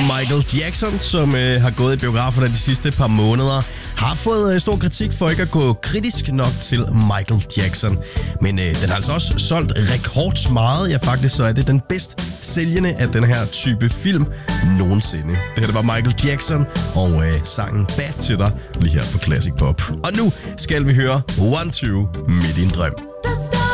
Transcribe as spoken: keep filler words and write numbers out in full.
Michael Jackson, som øh, har gået i biograferne de sidste par måneder, har fået øh, stor kritik for ikke at gå kritisk nok til Michael Jackson. Men øh, den har altså også solgt rekords meget. Ja, faktisk så er det den bedst sælgende af den her type film nogensinde. Det her det var Michael Jackson og øh, sangen Bad til dig lige her på Classic Pop. Og nu skal vi høre One Two Midt i en drøm.